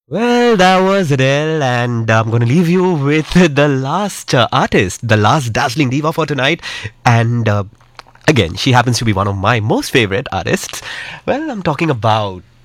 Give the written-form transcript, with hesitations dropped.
Well, that was Adele, and I'm going to leave you with the last artist, the last dazzling diva for tonight. And again, she happens to be one of my most favorite artists. Well, I'm talking about